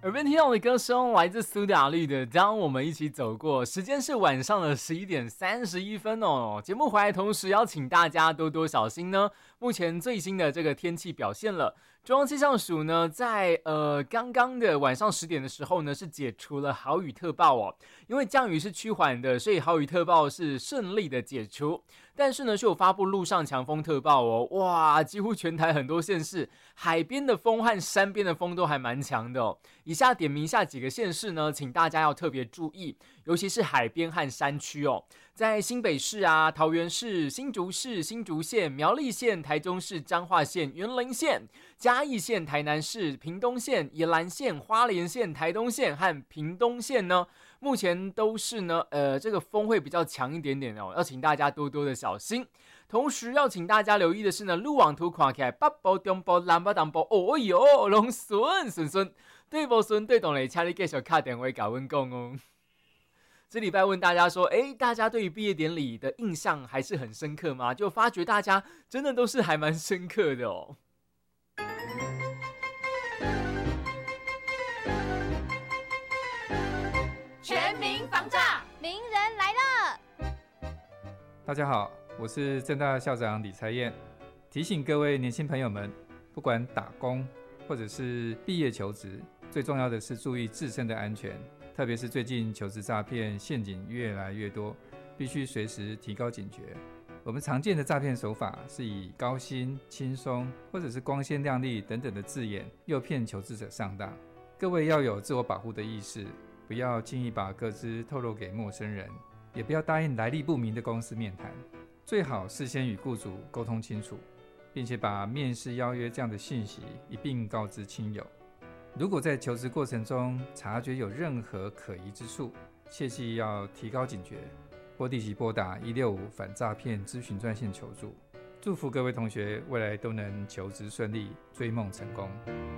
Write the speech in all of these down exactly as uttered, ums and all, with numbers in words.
耳边听到的歌声来自苏打绿的《当我们一起走过》，时间是晚上的十一点三十一分哦。节目回来同时邀请大家多多小心呢，目前最新的这个天气表现了。中央气象署呢，在呃刚刚的晚上十点的时候呢，是解除了豪雨特报哦，因为降雨是趋缓的，所以豪雨特报是顺利的解除。但是呢，是有发布陆上强风特报哦，哇，几乎全台很多县市海边的风和山边的风都还蛮强的哦。以下点名一下几个县市呢，请大家要特别注意，尤其是海边和山区哦。在新北市啊、桃园市、新竹市、新竹县、苗栗县、台中市、彰化县、云林县、嘉义县、台南市、屏东县、宜兰县、花莲县、台东县和屏东县呢，目前都是呢，呃，这个风会比较强一点点哦，要请大家多多的小心。同时要请大家留意的是呢，路网图看起来北部、中部、南部、东部，哦哟，拢顺顺顺，对不顺对懂嘞，请你继续打电话跟我讲哦。这礼拜问大家说，哎，大家对于毕业典礼的印象还是很深刻吗？就发觉大家真的都是还蛮深刻的哦。 全民防诈，名人来了。 大家好，我是政大校长李才燕，提醒各位年轻朋友们，不管打工或者是毕业求职，最重要的是注意自身的安全。特别是最近求职诈骗陷阱越来越多，必须随时提高警觉。我们常见的诈骗手法是以高薪、轻松或者是光鲜亮丽等等的字眼诱骗求职者上当。各位要有自我保护的意识，不要轻易把个资透露给陌生人，也不要答应来历不明的公司面谈。最好事先与雇主沟通清楚，并且把面试邀约这样的讯息一并告知亲友。如果在求职过程中察觉有任何可疑之处，切记要提高警觉，或立即拨打一六五反诈骗咨询专线求助。祝福各位同学未来都能求职顺利，追梦成功。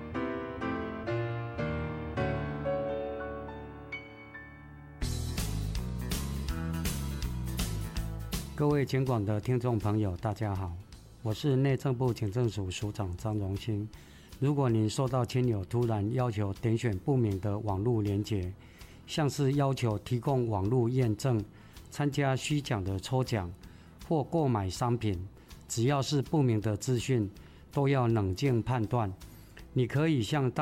各位警广的听众朋友，大家好，我是内政部警政署署长张荣兴。如果您收到亲友突然要求点选不明的网络连结，像是要求提供网络验证、参加虚假的抽奖或购买商品，只要是不明的资讯，都要冷静判断。你可以向